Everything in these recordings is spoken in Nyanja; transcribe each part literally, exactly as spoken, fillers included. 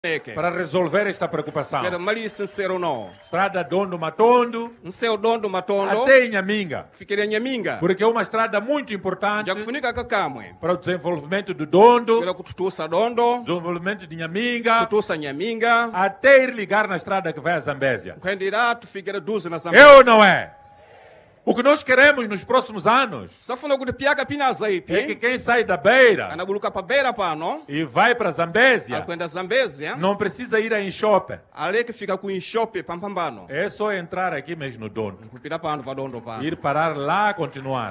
para resolver esta preocupação. Quero mali sincero não. Estrada Dondo Matondo Um seu dondo matondo. até em Nhaminga, Fiquei Nhaminga. porque é uma estrada muito importante Já kufunika kakamwe. para o desenvolvimento do Dondo, Quero kututusa dondo. desenvolvimento de Nhaminga, Kutusa Nhaminga. até ir ligar na estrada que vai a Zambésia. Kuendera tufikira duze na É Zambésia. ou não é? O que nós queremos nos próximos anos Safuna kuti piaka pina é que zaipi. quem sai da beira Anabuluka pa beira pano. e vai para Zambésia Akwenda Zambésia. não precisa ir a Enxope. Ale que fica com enxope pampambano. É só entrar aqui mesmo no Dondo. Kupita pano pa dondo pano. Ir parar lá, continuar.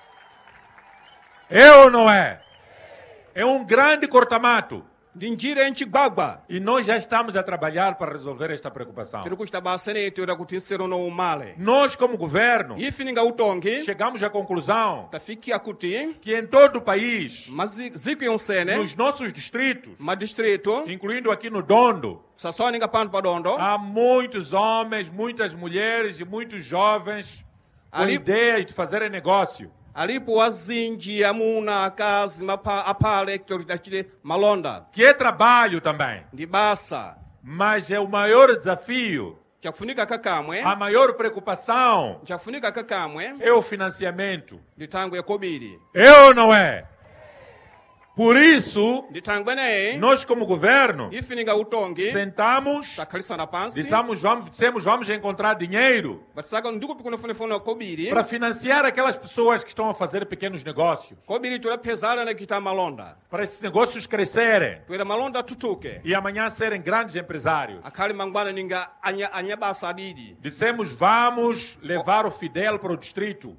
É ou não é? É um grande cortamato. Dinjira enchi gbagba. E nós já estamos a trabalhar para resolver esta preocupação. Tiri kuchita basene itiora kuti nsero no umale. Nós, como governo, Ifininga utongi. chegamos à conclusão Tafikia kuti. que em todo o país, Maziku yonsene. nos nossos distritos, Madistrito. incluindo aqui no Dondo, Sasoninga pano pa dondo. há muitos homens, muitas mulheres e muitos jovens com Ali- ideias de fazerem negócio. Alipo wazinji amuna akazi mapa apale kitachile malonda. Que é trabalho também, Ndi basa. mas é o maior desafio, Chakufunika kakamwe. a maior preocupação Chakufunika kakamwe. é o financiamento. Nditango yakobiri. É ou não é? Por isso, Nditango ene. nós como governo Ifininga utongi. sentamos, Takalisa na pansi. dissemos vamos, dissemos vamos encontrar dinheiro Batsaka nduku pikuno fone fone kobiri. para financiar aquelas pessoas que estão a fazer pequenos negócios, Kobiri tula pesada na kita malonda. para esses negócios crescerem Tuela malonda tutuke. e amanhã serem grandes empresários. Akali mangwana ninga anya anya basa abidi. Dissemos vamos levar o Fidel para o distrito.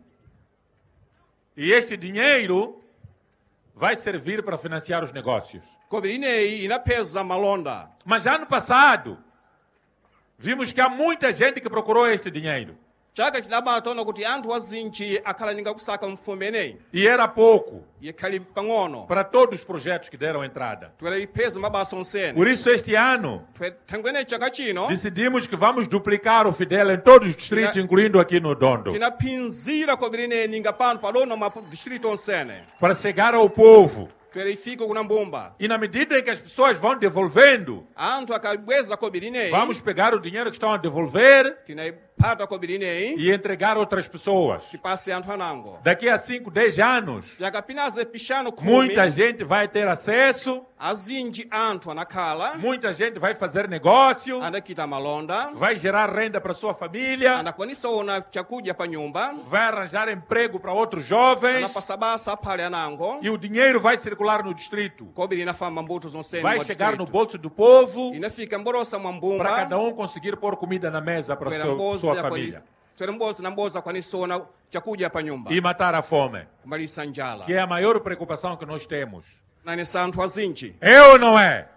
E este dinheiro vai servir para financiar os negócios. Kobiri nei ina pesa malonda. Mas ano passado, vimos que há muita gente que procurou este dinheiro. Chaka chidaba tona kuti anthu wazinji akhala ninga kusaka mfume nei. E era pouco Yekhali pangono. para todos os projetos que deram entrada. Tuela ipesa mabasa onsene. Por isso, este ano, Tangwene chaka chino. decidimos que vamos duplicar o Fidel em todos os distritos, incluindo aqui no Dondo, Tinapinzira kobiri nei ninga pano padona ma distrito onsene. para chegar ao povo. Tuela ifika kuna mbumba. E na medida em que as pessoas vão devolvendo, Anthu akabweza kobiri nei. vamos pegar o dinheiro que estão a devolver Tinaipata kobiri nei. e entregar a outras pessoas. Tipase anthu anango. Daqui a cinco, dez anos, Yakapinaze pishano kumi. muita gente vai ter acesso, Azinji anthu anakhala. muita gente vai fazer negócio, Anakita malonda. vai gerar renda para sua família, Anakwanisa ona chakudya pa nyumba. vai arranjar emprego para outros jovens Anapasa basa aphale anango. e o dinheiro vai circular no distrito. Kobiri inafamba mbuto zonsene Vai mwa chegar no distrito. bolso do povo Inafika mborosa mwa para mbumba. cada um conseguir pôr comida na mesa para a Kwera sua, mbozi sua akwani- família Twera mbozi na mbozi akwanisa ona chakudya pa nyumba. e matar a fome, Kumalisa njala. que é a maior preocupação que nós temos. Nanisa anthu azinji. É ou não é?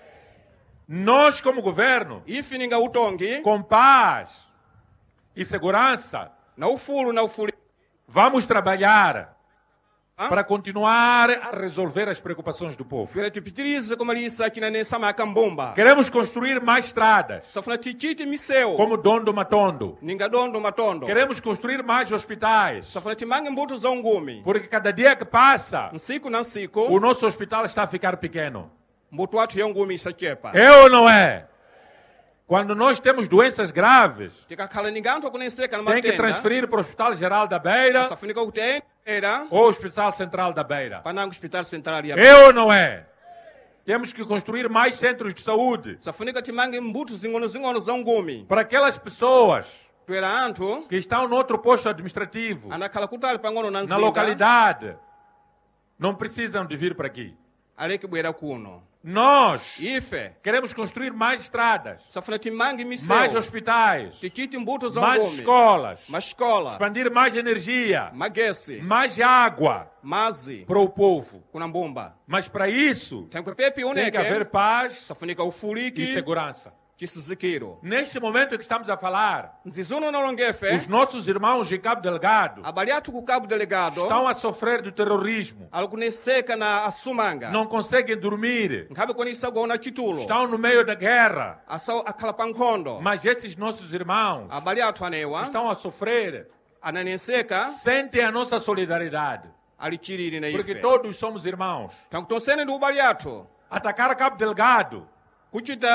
Nós, como governo, Ifininga utongi. com paz e segurança, Na ufulu na ufulu. vamos trabalhar Hã? para continuar a resolver as preocupações do povo. Twera tipitirize kumalisa chinanesa makambumba. Queremos construir mais estradas, Safuna tichiti miseu. como Dondo Matondo. Ninga dondo matondo. Queremos construir mais hospitais, Safuna timange mbuto za ungumi. porque cada dia que passa, Nsiku na o nsiku. nosso hospital está a ficar pequeno. Mbuto watu ya ungumi isachepa. É ou não é? Quando nós temos doenças graves, Tikakhala ninga anthu akuneseka na tem que matenda. transferir para o Hospital Geral da Beira Safunika kuti era. ou o Hospital Central da Beira. Panango hospital central ya. É ou não é? Temos que construir mais centros de saúde Safunika timange mbuto zingono zingono za ungumi. para aquelas pessoas Twera anthu. que estão no outro posto administrativo, Anakhala kutali pangono na na nzinga. localidade. Não precisam de vir para aqui. Aleki bwera kuno. Nós Ife. queremos construir mais estradas, Safuna timange miseu. mais hospitais, Tichiti mbuto za mais ungumi. escolas, Mascola. expandir mais energia, Magesi. mais água Mazi. para o povo. Kuna mbumba. Mas para isso Tem pepe tem que uneke. haver paz Safunika ufuliki. e segurança. Chisizikiro. Neste momento que estamos a falar, Nzizuno nolongefe. os nossos irmãos de Cabo Delgado Abali athu ku cabo delegado. estão a sofrer do terrorismo, Alikuneseka na asumanga. não conseguem dormir, Nkhabe konisa kuona chitulo. estão no meio da guerra. Asa akhala pa nkhondo. Mas esses nossos irmãos Abali athu anewa. estão a sofrer, Ananeseka. sentem a nossa solidariedade, Alichiriri na porque ife. todos somos irmãos. Tankutonsene ndi ubali athu. Atacar Cabo Delgado Kuchita